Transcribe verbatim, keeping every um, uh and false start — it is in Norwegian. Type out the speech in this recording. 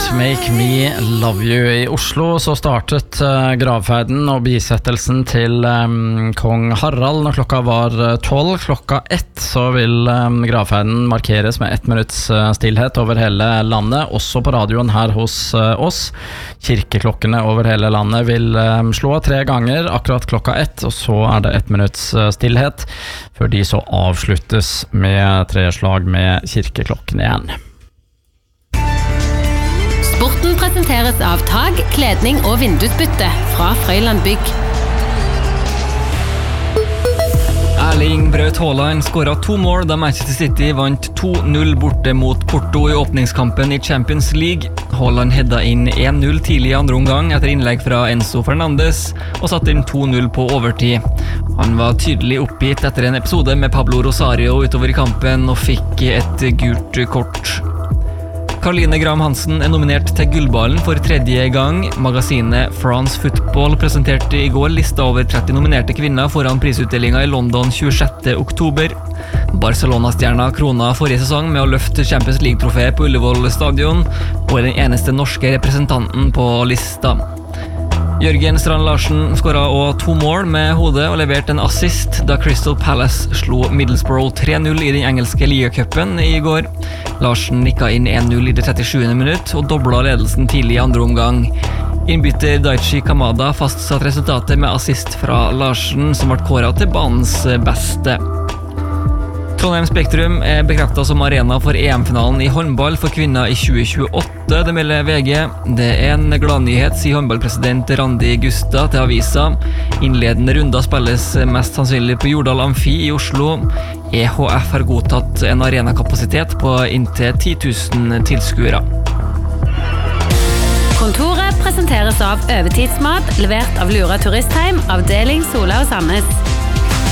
Make Me Love You. I Oslo så startet uh, gravferden og bisettelsen til um, kong Harald når klokka var tolv. Klokka ett så vil um, gravferden markeres med ett minutts uh, stillhet over hele landet, også på radioen her hos uh, oss. Kirkeklokkene over hele landet vil um, slå tre ganger akkurat klokka ett, og så er det ett minutts uh, stillhet, før de så avsluttes med tre slag med kirkeklokken igjen. Sporten presenteres av tag, kledning og vindusbytte fra Frøyland Bygg. Erling Braut Haaland skåret to mål da Manchester City vant to null borte mot Porto i åpningskampen i Champions League. Haaland hedda inn en null tidlig i andre omgang etter innlegg fra Enzo Fernandes og satte inn to null på overtid. Han var tydelig oppgitt etter en episode med Pablo Rosario utover i kampen og fikk et gult kort. Caroline Graham Hansen er nominert til Gullballen for tredje gang. Magasinet France Football presenterte i går lista over tretti nominerte kvinner foran prisutdelingen i London tjuesjette oktober. Barcelona-stjerna krona forrige sesong med å løfte Champions League-trofé på Ullevål stadion, og er den eneste norske representanten på lista. Jørgen Strand Larsen skåret også to mål med hodet og leverte en assist da Crystal Palace slo Middlesbrough tre null i den engelske ligacupen i går. Larsen nikka inn en null i det trettisjuende minutt og dobla ledelsen tidlig i andre omgang. Innbytter Daichi Kamada fastsatt resultatet med assist fra Larsen, som ble kåret til banens beste. Trondheim Spektrum er bekreftet som arena for E M-finalen i håndball for kvinner i tjue tjueåtte, det melder V G. Det er en gladnyhet, sier håndballpresident Randi Gusta til avisa. Innledende runder spilles mest sannsynlig på Jordal Amfi i Oslo. E H F har godtatt en arenakapasitet på inntil ti tusen tilskuere. Kontoret presenteres av Øvetidsmat, levert av Lura Turistheim, avdeling Sola og Sandnes.